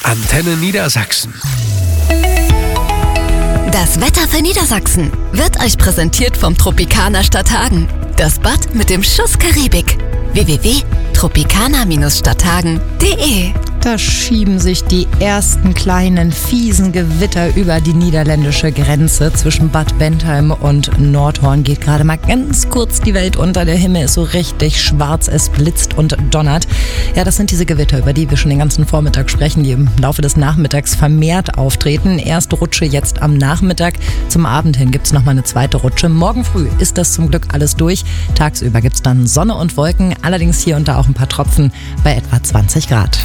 Antenne Niedersachsen. Das Wetter für Niedersachsen wird euch präsentiert vom Tropicana Stadthagen. Das Bad mit dem Schuss Karibik. www.tropicana-stadthagen.de. Da schieben sich die ersten kleinen, fiesen Gewitter über die niederländische Grenze. Zwischen Bad Bentheim und Nordhorn geht gerade mal ganz kurz die Welt unter. Der Himmel ist so richtig schwarz, es blitzt und donnert. Ja, das sind diese Gewitter, über die wir schon den ganzen Vormittag sprechen, die im Laufe des Nachmittags vermehrt auftreten. Erste Rutsche jetzt am Nachmittag. Zum Abend hin gibt es nochmal eine zweite Rutsche. Morgen früh ist das zum Glück alles durch. Tagsüber gibt es dann Sonne und Wolken, allerdings hier und da auch ein paar Tropfen bei etwa 20 Grad.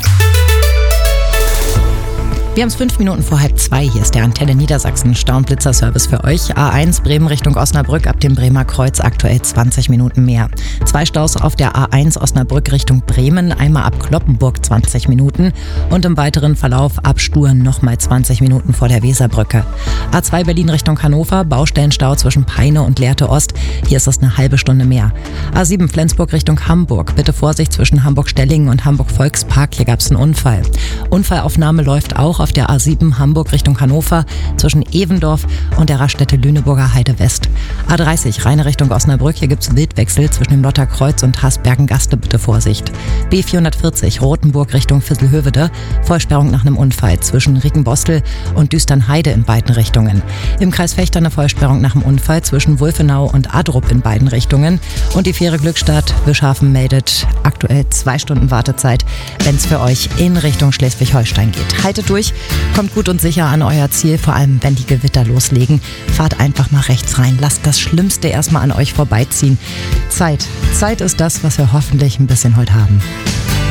Wir haben es 5 Minuten vor 1:30. Hier ist der Antenne Niedersachsen Stau- und Blitzerservice für euch. A1 Bremen Richtung Osnabrück ab dem Bremer Kreuz aktuell 20 Minuten mehr. 2 Staus auf der A1 Osnabrück Richtung Bremen, einmal ab Cloppenburg 20 Minuten und im weiteren Verlauf ab Sturen nochmal 20 Minuten vor der Weserbrücke. A2 Berlin Richtung Hannover, Baustellenstau zwischen Peine und Lehrte Ost. Hier ist es eine halbe Stunde mehr. A7 Flensburg Richtung Hamburg. Bitte Vorsicht zwischen Hamburg-Stellingen und Hamburg-Volkspark. Hier gab es einen Unfall. Unfallaufnahme läuft auch auf der A7 Hamburg Richtung Hannover zwischen Evendorf und der Raststätte Lüneburger Heide West. A30 Rheine Richtung Osnabrück, hier gibt es Wildwechsel zwischen dem Lotterkreuz und Hasbergen-Gaste, bitte Vorsicht. B440 Rothenburg Richtung Visselhövede, Vollsperrung nach einem Unfall zwischen Riekenbostel und Düsternheide in beiden Richtungen. Im Kreis Vechta eine Vollsperrung nach dem Unfall zwischen Wulfenau und Adrup in beiden Richtungen. Und die Fähre Glückstadt Wischhafen meldet aktuell 2 Stunden Wartezeit, wenn es für euch in Richtung Schleswig-Holstein geht. Haltet durch. Kommt gut und sicher an euer Ziel, vor allem wenn die Gewitter loslegen. Fahrt einfach mal rechts rein. Lasst das Schlimmste erstmal an euch vorbeiziehen. Zeit ist das, was wir hoffentlich ein bisschen heute haben.